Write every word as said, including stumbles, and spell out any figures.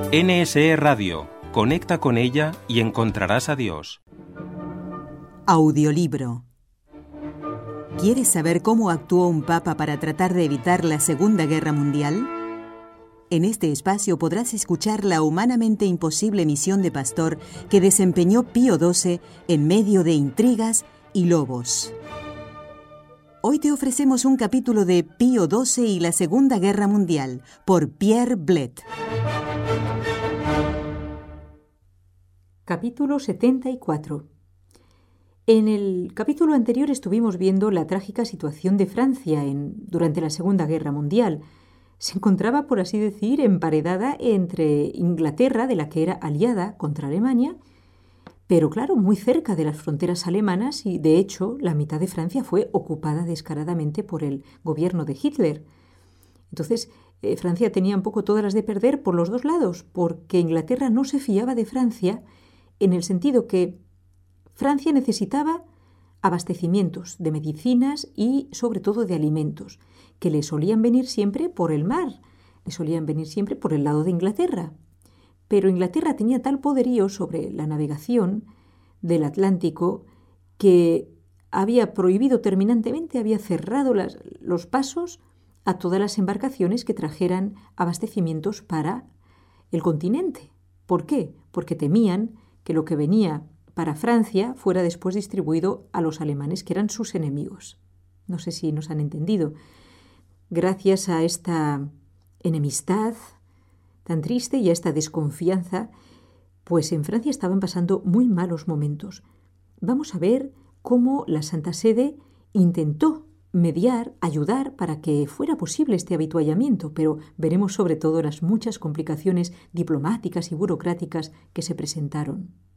N S E Radio. Conecta con ella y encontrarás a Dios. Audiolibro. ¿Quieres saber cómo actuó un papa para tratar de evitar la Segunda Guerra Mundial? En este espacio podrás escuchar la humanamente imposible misión de pastor que desempeñó Pío doce en medio de intrigas y lobos. Hoy te ofrecemos un capítulo de Pío doce y la Segunda Guerra Mundial, por Pierre Blett. Capítulo setenta y cuatro. En el capítulo anterior estuvimos viendo la trágica situación de Francia en, durante la Segunda Guerra Mundial. Se encontraba, por así decir, emparedada entre Inglaterra, de la que era aliada contra Alemania, pero claro, muy cerca de las fronteras alemanas y, de hecho, la mitad de Francia fue ocupada descaradamente por el gobierno de Hitler. Entonces, eh, Francia tenía un poco todas las de perder por los dos lados, porque Inglaterra no se fiaba de Francia en el sentido que Francia necesitaba abastecimientos de medicinas y, sobre todo, de alimentos, que le solían venir siempre por el mar, le solían venir siempre por el lado de Inglaterra. Pero Inglaterra tenía tal poderío sobre la navegación del Atlántico que había prohibido terminantemente, había cerrado las, los pasos a todas las embarcaciones que trajeran abastecimientos para el continente. ¿Por qué? Porque temían que lo que venía para Francia fuera después distribuido a los alemanes, que eran sus enemigos. No sé si nos han entendido. Gracias a esta enemistad tan triste y a esta desconfianza, pues en Francia estaban pasando muy malos momentos. Vamos a ver cómo la Santa Sede intentó mediar, ayudar para que fuera posible este habituallamiento, pero veremos sobre todo las muchas complicaciones diplomáticas y burocráticas que se presentaron.